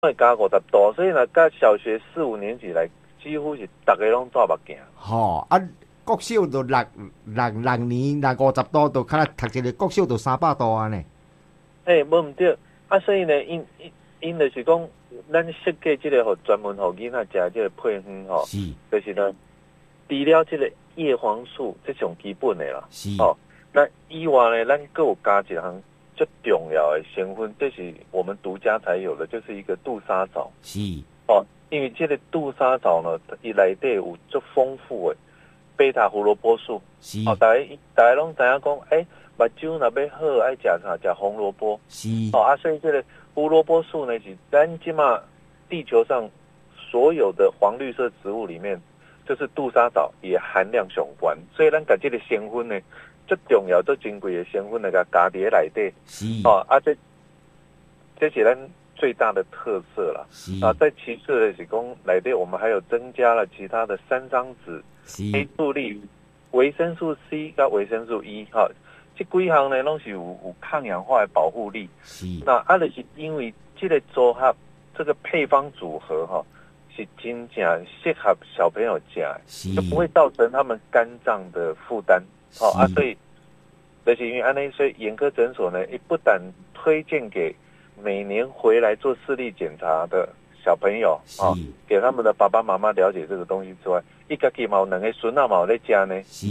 会加50度，所以呢，甲小学4、5年级来，几乎是大家拢戴目镜。 吼啊，国小就六年，那50度，就看读一个国小就300度啊呢。 无毋对，所以呢，因就是讲，咱设计这个专门互囡仔食这个配方吼， 是， 就是呢，除了这个叶黄素，这上基本的啦， 是， 那以外呢，咱还有加一项最重要的成分，这是我们独家才有的，就是一个杜莎藻。 是， 因为这个杜莎藻呢，伊内底有足丰富的贝塔胡萝卜素。 是， 大家拢知影讲，目睭若要好，爱食啥？食红萝卜。 是， 所以这个胡萝卜素呢，是咱即马地球上所有的黄绿色植物里面，就是杜莎藻也含量上高，所以咱把这个成分呢，最重要、最珍贵的成分那个加伫内底。 是， 这是咱最大的特色啦。 是， 再其次的是讲内底我们还有增加了其他的三张子、黑素粒、维生素 C 跟维生素 E 这几项呢拢是有抗氧化的保护力。 是， 那就是因为这个组合，这个配方组合是真正适合小朋友吃的，就不会造成他们肝脏的负担。所以就是因为安尼，所以眼科诊所呢，不但推荐给每年回来做视力检查的小朋友给他们的爸爸妈妈了解这个东西之外，伊家己嘛有2个孙仔嘛有在吃呢。 是，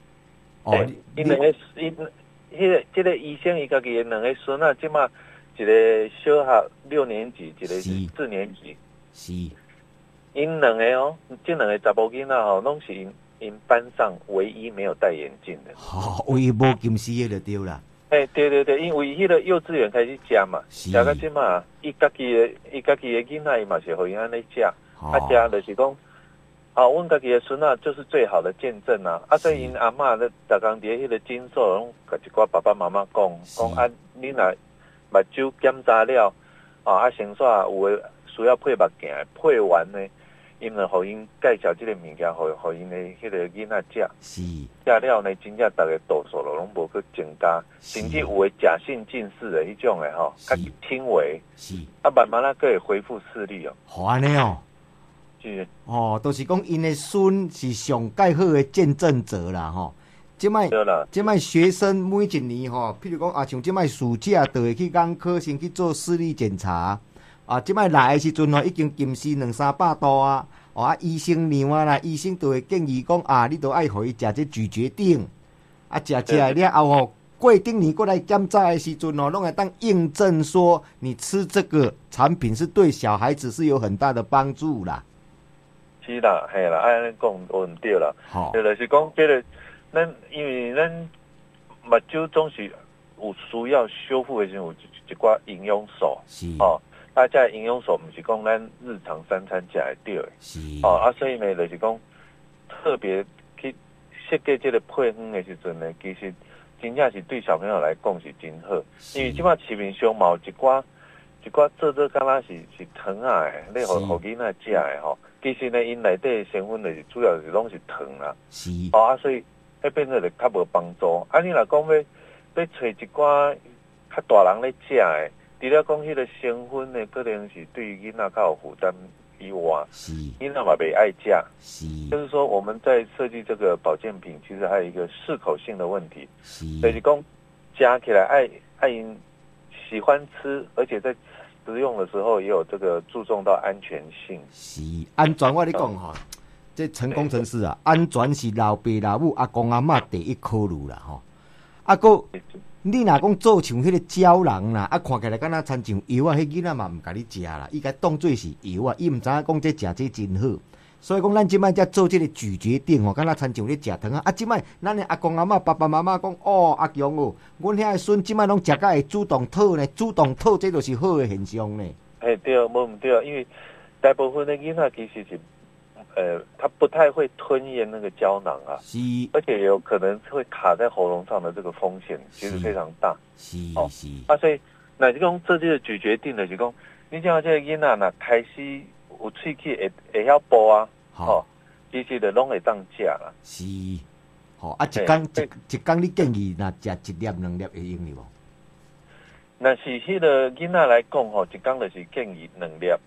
这个医生伊家己的2个孙仔，即马一个小学6年级，一个是4年级。 是， 因2个这2个查甫囡仔拢是因班上唯一没有戴眼镜的。 唯一无近视的就对啦。 对，因为迄个幼稚园开始食嘛，食到即马，伊家己的囡仔伊嘛是互因安尼食，食就是讲，阮家己的孙仔就是最好的见证啊！所以因阿嬷咧，逐工伫迄个诊所拢甲一寡爸爸妈妈讲你若目睭检查了，先煞有诶需要配目镜，配完呢，因就互因介绍即个物件，互因的迄个囡仔食。 是。 食了呢，真正逐个度数拢无去增加，甚至有诶假性近视的迄种诶较轻微。 是。 慢慢佫会恢复视力哦。 安尼哦。 是。 都是讲因诶孙是上介好诶见证者啦即摆学生每一年譬如讲像即摆暑假就会去眼科先去做视力检查。即摆来诶时阵已经近视200-300度啊。医生娘啦，医生都会建议讲你都爱互伊食这咀嚼定，食来了后过顶年过来检查的时阵拢会当印证说你吃这个产品是对小孩子是有很大的帮助啦。 是啦，嘿啦，安尼讲有唔对啦。就是讲这个，因为咱目睭总是有需要修复的时候，有一寡营养素。 是。 这营养素不是讲咱日常3餐吃会到的。 是。 所以呢，就是讲特别去设计这个配方的时阵呢，其实真正是对小朋友来讲是真好，因为即摆市面上嘛有一寡做敢若是糖啊，你互囡仔食的其实呢，因内底的成分就是主要是拢是糖啦。 是。 所以迄变做就较无帮助。你若讲要找一寡较大人咧食的。除了讲迄个成分呢，可能是对于囡仔较有负担以外，囡仔嘛袂爱食。就是说我们在设计这个保健品，其实还有一个适口性的问题。就是讲加起来爱因喜欢吃，而且在食用的时候也有这个注重到安全性。 是安全，我跟你讲这成功城市安全是老爸老母阿公阿嬷第一考虑啦你若讲做像迄个胶囊啦，看起来敢若亲像药迄囡仔嘛唔甲你食啦，伊甲当做是药伊唔知影讲这食这真好。所以讲咱即摆才做这个咀嚼定敢若亲像咧食糖即摆咱的阿公阿嬷爸爸妈妈讲阿强阮遐的孙即摆拢食甲会主动吐呢，主动吐这就是好的现象呢。 对，无唔对，因为大部分的囡仔其实是他不太会吞咽那个胶囊而且有可能会卡在喉咙上的这个风险其实非常大。所以那就讲这就是咀嚼定的，就是讲你像这个囡仔若开始有喙齿会晓剥其实就拢会当食啦。 一天你建议若食1粒2粒会用哩无？ 那是迄个囡仔来讲一天就是建议2粒。